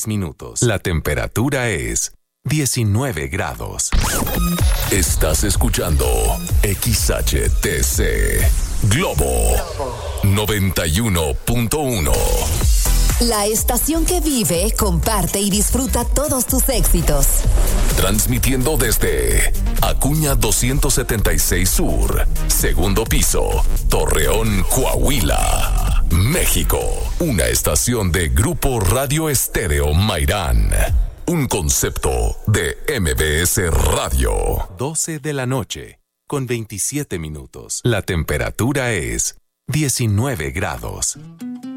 minutos. La temperatura es 19 grados. Estás escuchando XHTC Globo 91.1. La estación que vive, comparte y disfruta todos tus éxitos. Transmitiendo desde Acuña 276 Sur, segundo piso, Torreón, Coahuila, México. Una estación de Grupo Radio Estéreo Mairán. Un concepto de MBS Radio. 12 de la noche, con 27 minutos. La temperatura es 19 grados.